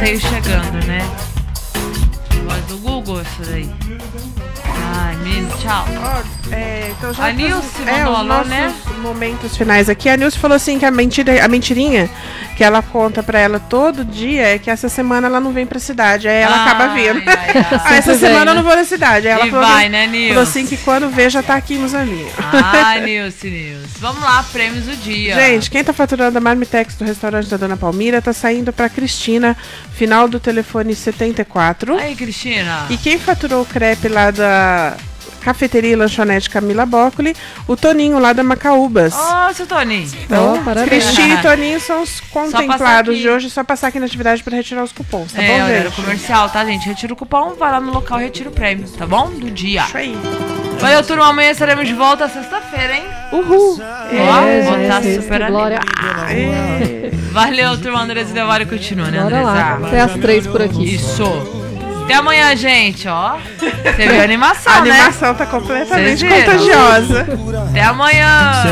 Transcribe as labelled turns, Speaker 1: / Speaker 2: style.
Speaker 1: sorteio chegando, né? Voz do Google, isso daí. Ai, menino, tchau.
Speaker 2: Então já
Speaker 1: A Nilce mandou alô,
Speaker 2: nossos
Speaker 1: né?
Speaker 2: momentos finais aqui. A Nilce falou assim que a mentirinha que ela conta pra ela todo dia é que essa semana ela não vem pra cidade. Aí ela acaba vindo. Essa semana eu não vou na cidade. Aí ela falou,
Speaker 1: né, Nilce?
Speaker 2: Falou assim que quando vê já tá aqui em Moçambique.
Speaker 1: Ai, Nilce. Vamos lá, prêmios do dia.
Speaker 2: Gente, quem tá faturando a Marmitex do restaurante da Dona Palmira tá saindo pra Cristina, final do telefone 74.
Speaker 1: Aí, Cristina.
Speaker 2: E quem faturou o crepe lá da Cafeteria e Lanchonete Camila Boccoli, o Toninho lá da Macaúbas.
Speaker 1: Seu Toninho.
Speaker 2: Então, Cristina e Toninho são os contemplados de hoje. Só passar aqui na atividade pra retirar os cupons, tá bom, gente?
Speaker 1: Era comercial, tá, gente? Retira o cupom, vai lá no local e retira o prêmio, tá bom? Do dia.
Speaker 2: Isso aí.
Speaker 1: Valeu, turma. Amanhã estaremos de volta sexta-feira, hein?
Speaker 2: Uhul.
Speaker 1: Vou estar super animada. Valeu, turma. Andresa e Delvário continua, né, Andresa?
Speaker 3: Até as 3 por aqui.
Speaker 1: Isso. Até amanhã, gente, ó. Você viu a animação,
Speaker 2: A
Speaker 1: né?
Speaker 2: animação tá completamente
Speaker 1: Vocês viram?
Speaker 2: contagiosa.
Speaker 1: Até amanhã.